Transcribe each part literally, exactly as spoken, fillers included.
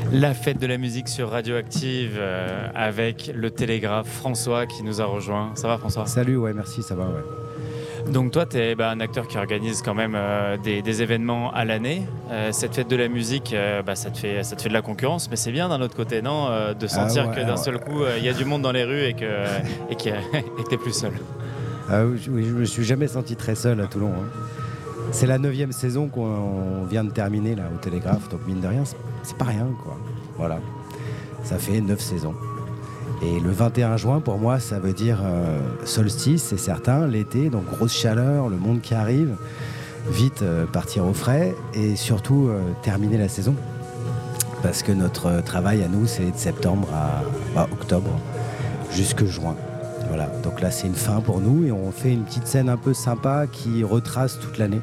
La fête de la musique sur Radioactive euh, avec le Télégraphe François qui nous a rejoint. Ça va François ? Salut, ouais, merci, ça va, ouais. Donc toi, tu es bah, un acteur qui organise quand même euh, des, des événements à l'année. Euh, cette fête de la musique, euh, bah, ça, te fait, ça te fait de la concurrence, mais c'est bien d'un autre côté, non euh, de sentir ah ouais, que d'un seul coup, il euh, y a du monde dans les rues et que et que tu n'es plus seul. Ah oui, je ne me suis jamais senti très seul à Toulon. Hein. C'est la neuvième saison qu'on vient de terminer là, au Télégraphe, donc mine de rien, c'est, c'est pas rien, quoi. Voilà, ça fait neuf saisons. Et le vingt et un juin, pour moi, ça veut dire euh, solstice, c'est certain, l'été, donc grosse chaleur, le monde qui arrive, vite euh, partir au frais et surtout euh, terminer la saison. Parce que notre travail à nous, c'est de septembre à, à octobre, jusque juin. Voilà, donc là, c'est une fin pour nous et on fait une petite scène un peu sympa qui retrace toute l'année.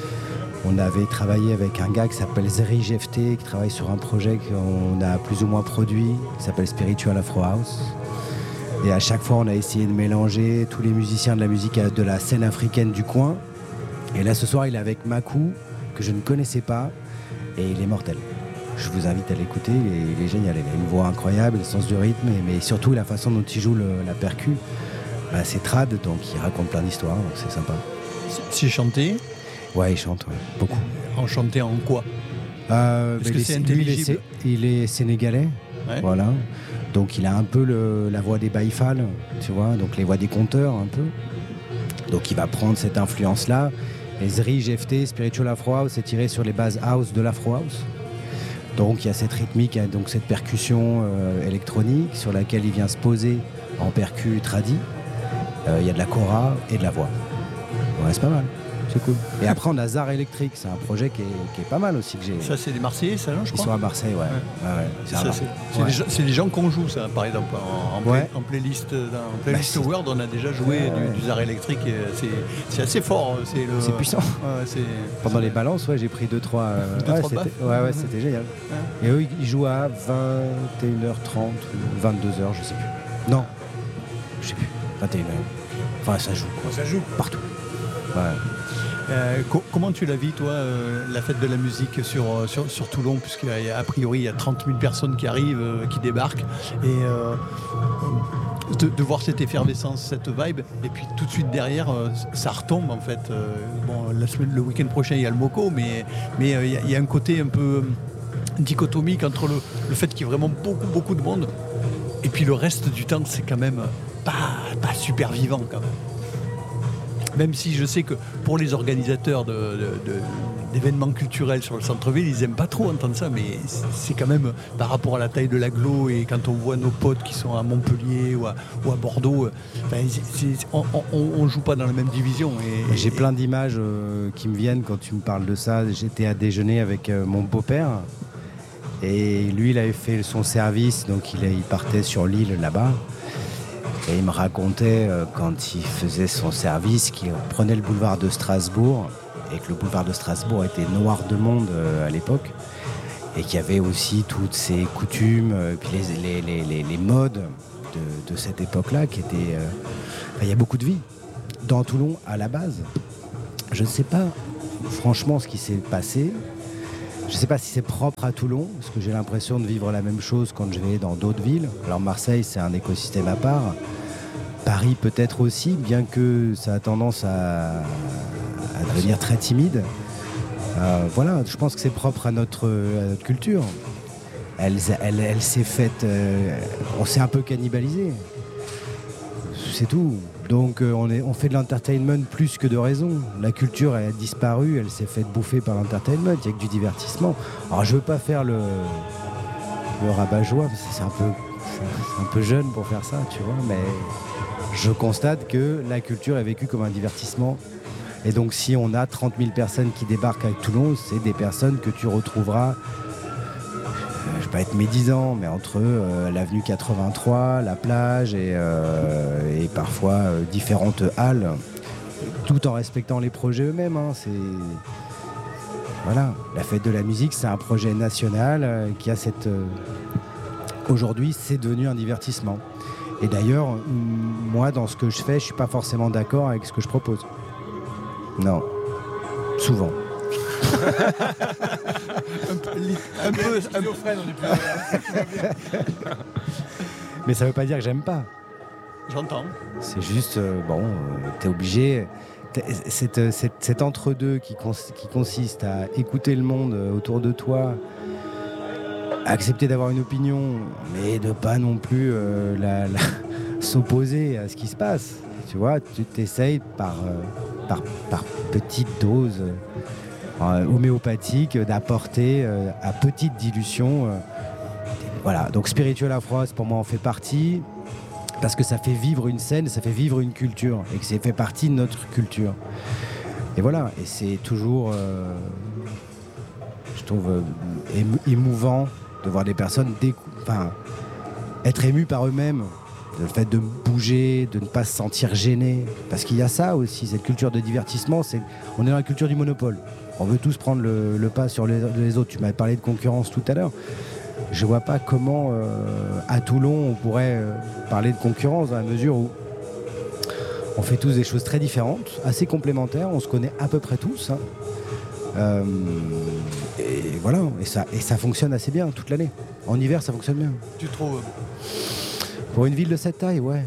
On avait travaillé avec un gars qui s'appelle Zeri G F T, qui travaille sur un projet qu'on a plus ou moins produit, qui s'appelle Spiritual Afro House. Et à chaque fois, on a essayé de mélanger tous les musiciens de la musique de la scène africaine du coin. Et là, ce soir, il est avec Makou, que je ne connaissais pas, et il est mortel. Je vous invite à l'écouter, il est, il est génial. Il a une voix incroyable, le sens du rythme, mais surtout la façon dont il joue le, la percu. Bah, c'est trad, donc il raconte plein d'histoires, donc c'est sympa. C'est chanté ? Ouais, il chante, ouais, beaucoup. Enchanté en quoi euh, Est-ce que c'est intelligible ? il, est, il est sénégalais, ouais. Voilà. Donc il a un peu le, la voix des Baïfal, tu vois, donc les voix des conteurs un peu. Donc il va prendre cette influence-là. Et Zeri, G F T, Spiritual Afro House, c'est tiré sur les bases house de l'Afro House. Donc il y a cette rythmique, donc cette percussion euh, électronique sur laquelle il vient se poser en percu tradi. Euh, il y a de la kora et de la voix. Ouais, c'est pas mal. C'est cool. Et après, on a Zar Électrique. C'est un projet qui est, qui est pas mal aussi. Que j'ai... Ça, c'est des Marseillais, ça, non, je Ils crois. sont à Marseille, ouais. ouais. ouais, ouais. C'est, ça, c'est, c'est, ouais. des gens, c'est des gens qu'on joue, ça, par exemple. En, en, ouais. play, en playlist, en playlist bah, Word, on a déjà joué ouais, du, ouais. du Zar Électrique. Et c'est, c'est assez fort. C'est, le... c'est puissant. Ouais, c'est... Pendant c'est... les balances, ouais, j'ai pris deux trois Euh... deux, ouais, trois c'était... Ouais, ouais, c'était génial. Ouais. Et eux, ils jouent à vingt et une heures trente ou vingt-deux heures, je sais plus. Non, je sais plus. vingt et une heures. Enfin, ça joue. Quoi. Ça joue partout. Ouais. Euh, co- comment tu la vis, toi, euh, la fête de la musique sur, sur, sur Toulon, puisqu'à priori, il y a trente mille personnes qui arrivent, euh, qui débarquent, et euh, de, de voir cette effervescence, cette vibe, et puis tout de suite derrière, euh, ça retombe, en fait. Euh, bon, la semaine, le week-end prochain, il y a le Moco, mais mais euh, il, y a, il y a un côté un peu dichotomique entre le, le fait qu'il y ait vraiment beaucoup, beaucoup de monde, et puis le reste du temps, c'est quand même pas, pas super vivant, quand même. Même si je sais que pour les organisateurs de, de, de, d'événements culturels sur le centre-ville, ils n'aiment pas trop entendre ça, mais c'est quand même par rapport à la taille de l'agglo et quand on voit nos potes qui sont à Montpellier ou à, ou à Bordeaux, ben c'est, c'est, on ne joue pas dans la même division. Et, J'ai et, plein d'images euh, qui me viennent quand tu me parles de ça. J'étais à déjeuner avec euh, mon beau-père et lui, il avait fait son service, donc il, il partait sur l'île là-bas. Et il me racontait, euh, quand il faisait son service, qu'il prenait le boulevard de Strasbourg et que le boulevard de Strasbourg était noir de monde euh, à l'époque et qu'il y avait aussi toutes ces coutumes, euh, puis les, les, les, les modes de, de cette époque-là qui étaient... Euh... Enfin, il y a beaucoup de vie dans Toulon à la base. Je ne sais pas franchement ce qui s'est passé. Je ne sais pas si c'est propre à Toulon, parce que j'ai l'impression de vivre la même chose quand je vais dans d'autres villes. Alors Marseille, c'est un écosystème à part. Paris peut-être aussi, bien que ça a tendance à, à devenir très timide. Euh, voilà, je pense que c'est propre à notre, à notre culture. Elle, elle, elle s'est faite... Euh, on s'est un peu cannibalisé. C'est tout. Donc euh, on, est, on fait de l'entertainment plus que de raison. La culture, elle a disparu, elle s'est faite bouffer par l'entertainment. Il n'y a que du divertissement. Alors je veux pas faire le, le rabat-joie, parce que c'est un peu, c'est un peu jeune pour faire ça, tu vois. Mais je constate que la culture est vécue comme un divertissement. Et donc si on a trente mille personnes qui débarquent à Toulon, c'est des personnes que tu retrouveras... Je ne vais pas être médisant, mais entre euh, l'avenue quatre-vingt-trois, la plage et, euh, et parfois euh, différentes halles, tout en respectant les projets eux-mêmes. Hein, c'est... Voilà, la fête de la musique, c'est un projet national euh, qui a cette... Euh... Aujourd'hui, c'est devenu un divertissement. Et d'ailleurs, m- moi, dans ce que je fais, je ne suis pas forcément d'accord avec ce que je propose. Non, souvent. un peu schizophrène, on est plus. Mais ça veut pas dire que j'aime pas. J'entends. C'est juste, euh, bon, euh, t'es obligé. T'es, c'est, c'est, cet entre-deux qui, cons, qui consiste à écouter le monde autour de toi, à accepter d'avoir une opinion, mais de pas non plus euh, la, la, s'opposer à ce qui se passe. Tu vois, tu t'essayes par, euh, par, par petites doses euh, homéopathiques d'apporter euh, à petite dilution. Euh, voilà, donc Spirituel Afros, pour moi, en fait partie. Parce que ça fait vivre une scène, ça fait vivre une culture, et que ça fait partie de notre culture. Et voilà, et c'est toujours, euh, je trouve, euh, émou- émouvant de voir des personnes décou- enfin, être émus par eux-mêmes, le fait de bouger, de ne pas se sentir gêné. Parce qu'il y a ça aussi, cette culture de divertissement, c'est, on est dans la culture du monopole. On veut tous prendre le, le pas sur les, les autres. Tu m'avais parlé de concurrence tout à l'heure. Je vois pas comment, euh, à Toulon, on pourrait euh, parler de concurrence dans la mesure où on fait tous des choses très différentes, assez complémentaires, on se connaît à peu près tous. Hein. Euh, et voilà, et ça, et ça fonctionne assez bien toute l'année. En hiver, ça fonctionne bien. Tu trouves? Pour une ville de cette taille, ouais.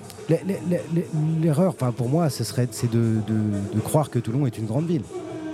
L'erreur, enfin pour moi, ce serait, c'est de, de, de croire que Toulon est une grande ville.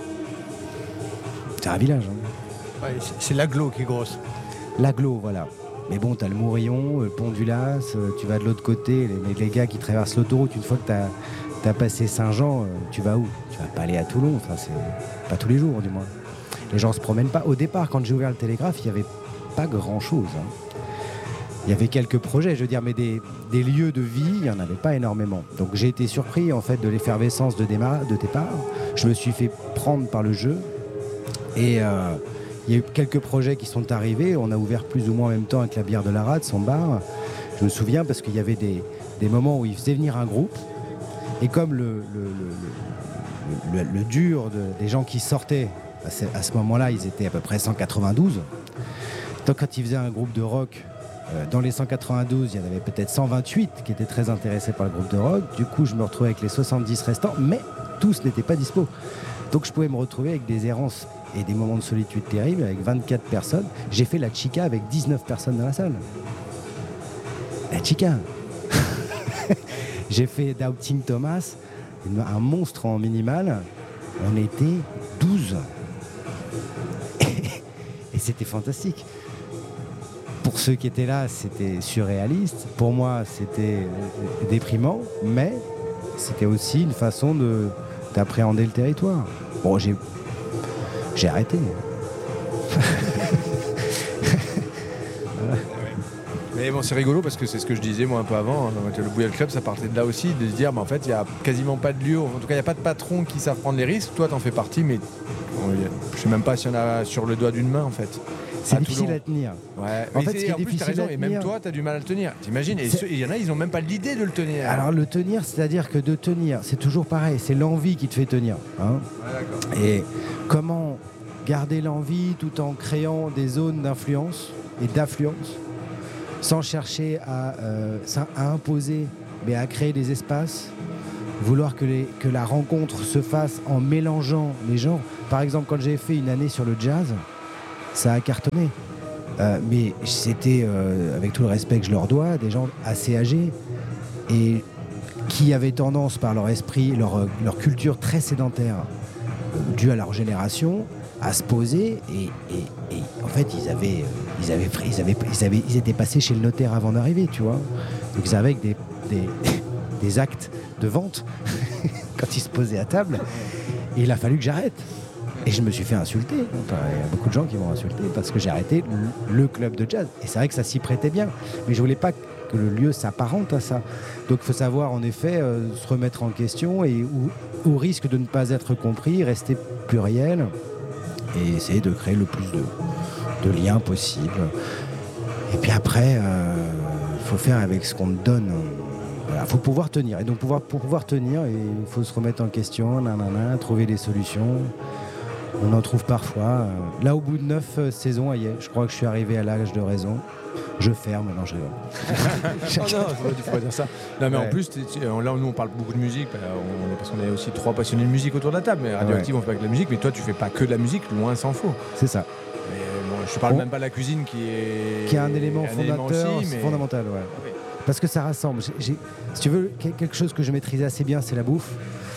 C'est un village. Hein. Ouais, c'est l'agglo qui est grosse. L'agglo, voilà. Mais bon, t'as le Mourillon, le pont du Las, tu vas de l'autre côté, les, les gars qui traversent l'autoroute, une fois que t'as, t'as passé Saint-Jean, tu vas où? Tu vas pas aller à Toulon, enfin c'est pas tous les jours du moins. Les gens se promènent pas. Au départ, quand j'ai ouvert le Télégraphe, il y avait pas grand-chose. Hein. Il y avait quelques projets, je veux dire, mais des, des lieux de vie, il n'y en avait pas énormément. Donc j'ai été surpris en fait de l'effervescence de, démarra- de départ. Je me suis fait prendre par le jeu et... Euh, il y a eu quelques projets qui sont arrivés. On a ouvert plus ou moins en même temps avec la bière de la Rade, son bar. Je me souviens parce qu'il y avait des, des moments où il faisait venir un groupe. Et comme le, le, le, le, le, le dur de, des gens qui sortaient, à ce, à ce moment-là, ils étaient à peu près cent quatre-vingt-douze. Donc quand il faisait un groupe de rock, euh, dans les cent quatre-vingt-douze, il y en avait peut-être cent vingt-huit qui étaient très intéressés par le groupe de rock. Du coup, je me retrouvais avec les soixante-dix restants, mais tous n'étaient pas dispo. Donc je pouvais me retrouver avec des errances et des moments de solitude terribles avec vingt-quatre personnes. J'ai fait la chica avec dix-neuf personnes dans la salle. La chica. J'ai fait Doubting Thomas, un monstre en minimal. On était douze. Et c'était fantastique. Pour ceux qui étaient là, c'était surréaliste. Pour moi, c'était déprimant, mais c'était aussi une façon de, d'appréhender le territoire. Bon, j'ai J'ai arrêté. Voilà. Mais bon, c'est rigolo parce que c'est ce que je disais moi un peu avant. Hein, le Bouillal Club, ça partait de là aussi, de se dire, bah, en fait, il n'y a quasiment pas de lieu. En tout cas, il n'y a pas de patron qui savent prendre les risques. Toi, t'en fais partie, mais bon, je ne sais même pas s'il y en a sur le doigt d'une main, en fait. C'est à difficile Toulon. À tenir. Ouais. En mais fait, ce qui est en plus, difficile raison, à et même tenir... toi, tu as du mal à le tenir. T'imagines? Et il y en a, ils n'ont même pas l'idée de le tenir. Alors, le tenir, c'est-à-dire que de tenir, c'est toujours pareil. C'est l'envie qui te fait tenir. Hein. Ouais, et comment garder l'envie tout en créant des zones d'influence et d'affluence, sans chercher à, euh, à imposer, mais à créer des espaces, vouloir que, les, que la rencontre se fasse en mélangeant les genres. Par exemple, quand j'ai fait une année sur le jazz, ça a cartonné. Euh, mais c'était, euh, avec tout le respect que je leur dois, des gens assez âgés et qui avaient tendance, par leur esprit, leur, leur culture très sédentaire, due à leur génération, à se poser et, et, et en fait ils avaient, ils, avaient, ils, avaient, ils, avaient, ils étaient passés chez le notaire avant d'arriver, tu vois. Donc ils avaient des, des, des actes de vente quand ils se posaient à table et il a fallu que j'arrête. Et je me suis fait insulter. Enfin, il y a beaucoup de gens qui m'ont insulté parce que j'ai arrêté le, le club de jazz. Et c'est vrai que ça s'y prêtait bien. Mais je voulais pas que le lieu s'apparente à ça. Donc il faut savoir en effet euh, se remettre en question et au, au risque de ne pas être compris, rester pluriel et essayer de créer le plus de, de liens possible. Et puis après, il euh, faut faire avec ce qu'on te donne. Il voilà, faut pouvoir tenir. Et donc pouvoir, pour pouvoir tenir, il faut se remettre en question, nanana, trouver des solutions. On en trouve parfois. Là, au bout de neuf euh, saisons, je crois que je suis arrivé à l'âge de raison. Je ferme, non, je rigole. non, non, il faut pas dire ça. Non, mais ouais. En plus, t'es, t'es, là, nous, on parle beaucoup de musique, on est, parce qu'on est aussi trois passionnés de musique autour de la table. Mais Radioactive, ouais. On fait pas que de la musique, mais toi, tu fais pas que de la musique, loin s'en faut. C'est ça. Mais je parle on, même pas de la cuisine qui est, qui est un élément un fondateur, élément aussi, mais... fondamental. Ouais. Oui. Parce que ça rassemble. J'ai, j'ai, si tu veux, quelque chose que je maîtrise assez bien, c'est la bouffe.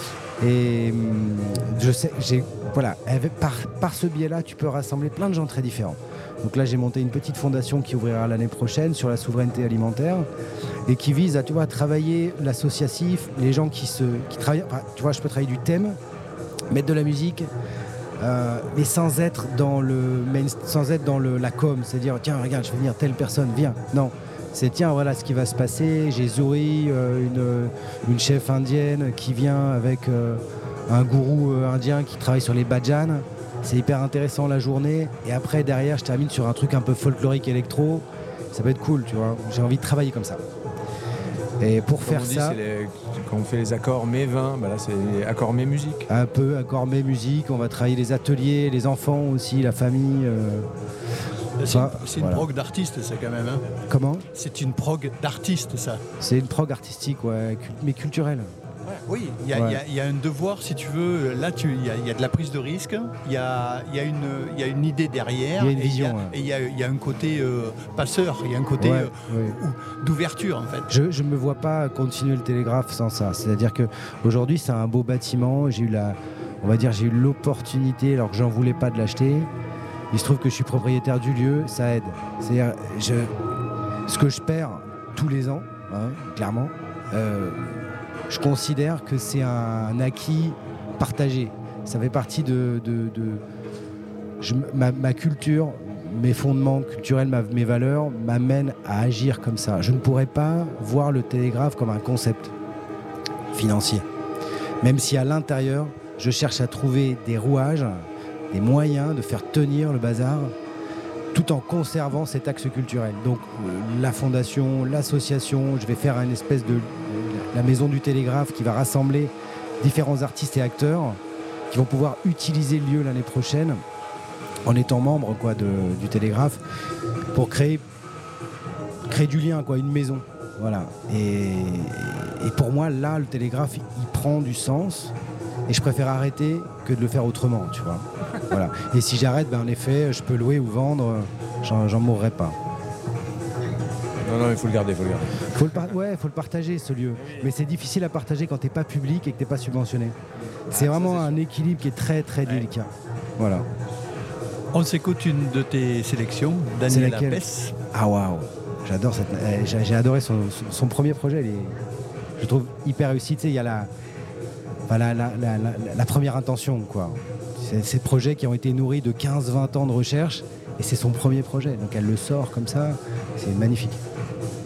Et je sais, j'ai, voilà, par, par ce biais-là, tu peux rassembler plein de gens très différents. Donc là, j'ai monté une petite fondation qui ouvrira l'année prochaine sur la souveraineté alimentaire et qui vise à, tu vois, travailler l'associatif, les gens qui, se, qui travaillent. Enfin, tu vois, je peux travailler du thème, mettre de la musique, euh, mais sans être dans le main, sans être dans le, la com, c'est-à-dire tiens, regarde, je vais venir telle personne, viens. Non. C'est tiens, voilà ce qui va se passer. J'ai Zouri, euh, une, une chef indienne qui vient avec euh, un gourou euh, indien qui travaille sur les bhajans. C'est hyper intéressant la journée. Et après, derrière, je termine sur un truc un peu folklorique électro. Ça peut être cool, tu vois. J'ai envie de travailler comme ça. Et pour comme faire on dit, ça... c'est les, quand on fait les accords mais vin, bah là c'est les accords mais musique. Un peu accords mais musique. On va travailler les ateliers, les enfants aussi, la famille... Euh... C'est, enfin, une, c'est voilà. une prog d'artiste, ça, quand même. Hein. Comment ? C'est une prog d'artiste, ça. C'est une prog artistique, ouais, mais culturelle. Ouais, oui, il y, ouais. y, y a un devoir, si tu veux. Là, il y, y a de la prise de risque, il y a, y, a y a une idée derrière. Il y a une vision. Et il y, ouais. y, y a un côté euh, passeur, il y a un côté ouais, euh, ouais. d'ouverture, en fait. Je ne me vois pas continuer le Télégraphe sans ça. C'est-à-dire qu'aujourd'hui, c'est un beau bâtiment. J'ai eu, la, on va dire, j'ai eu l'opportunité, alors que j'en voulais pas, de l'acheter. Il se trouve que je suis propriétaire du lieu, ça aide. C'est-à-dire, je, ce que je perds tous les ans, hein, clairement, euh, je considère que c'est un acquis partagé. Ça fait partie de, de, de je, ma, ma culture, mes fondements culturels, ma, mes valeurs m'amènent à agir comme ça. Je ne pourrais pas voir le Télégraphe comme un concept financier, même si à l'intérieur, je cherche à trouver des rouages, des moyens de faire tenir le bazar tout en conservant cet axe culturel. Donc euh, la fondation, l'association, je vais faire une espèce de la maison du Télégraphe qui va rassembler différents artistes et acteurs qui vont pouvoir utiliser le lieu l'année prochaine en étant membre quoi, de, du Télégraphe pour créer, créer du lien, quoi, une maison. Voilà. Et, et pour moi, là, le Télégraphe, il, il prend du sens. Et je préfère arrêter que de le faire autrement, tu vois. Voilà. Et si j'arrête, ben en effet, je peux louer ou vendre, j'en, j'en mourrai pas. Non, non, il faut le garder, il faut le garder. Faut le par- ouais, il faut le partager, ce lieu. Mais c'est difficile à partager quand t'es pas public et que t'es pas subventionné. C'est ah, vraiment ça, c'est un équilibre qui est très, très ouais. délicat. Voilà. On s'écoute une de tes sélections, Daniel Apès. Ah waouh, j'adore cette. Euh, j'ai, j'ai adoré son, son, son premier projet. Il est, je trouve hyper réussi. Tu sais, il y a la. Enfin, la, la, la, la, la première intention, quoi. C'est ces projets qui ont été nourris de quinze vingt ans de recherche et c'est son premier projet. Donc elle le sort comme ça, c'est magnifique.